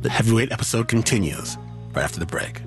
The Heavyweight episode continues right after the break.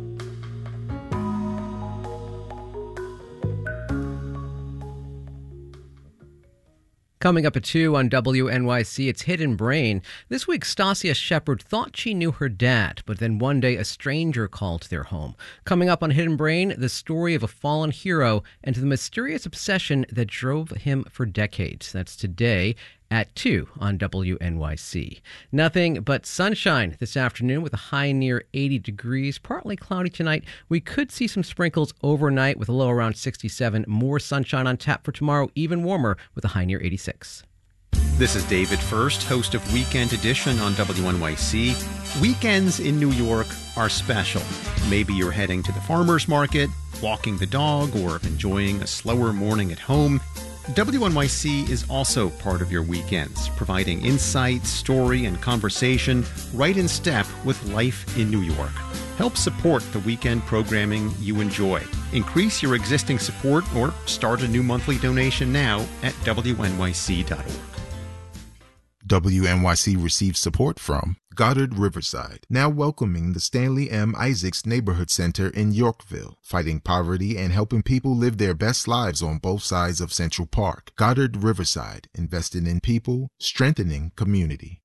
Coming up at 2 on WNYC, it's Hidden Brain. This week, Stasia Shepard thought she knew her dad, but then one day a stranger called to their home. Coming up on Hidden Brain, the story of a fallen hero and the mysterious obsession that drove him for decades. That's today at 2 on WNYC. Nothing but sunshine this afternoon with a high near 80 degrees. Partly cloudy tonight. We could see some sprinkles overnight with a low around 67. More sunshine on tap for tomorrow, even warmer with a high near 86. This is David First, host of Weekend Edition on WNYC. Weekends in New York are special. Maybe you're heading to the farmer's market, walking the dog, or enjoying a slower morning at home. WNYC is also part of your weekends, providing insight, story, and conversation right in step with life in New York. Help support the weekend programming you enjoy. Increase your existing support or start a new monthly donation now at WNYC.org. WNYC receives support from Goddard Riverside, now welcoming the Stanley M. Isaacs Neighborhood Center in Yorkville, fighting poverty and helping people live their best lives on both sides of Central Park. Goddard Riverside, invested in people, strengthening community.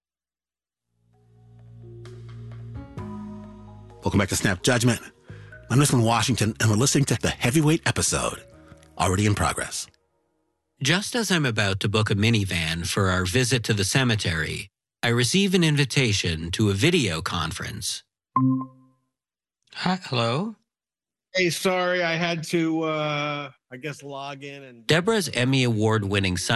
Welcome back to Snap Judgment. I'm Nisman Washington, and we're listening to the Heavyweight episode, already in progress. Just as I'm about to book a minivan for our visit to the cemetery, I receive an invitation to a video conference. Hi, hello? Hey, sorry, I had to, log in and... Deborah's Emmy Award-winning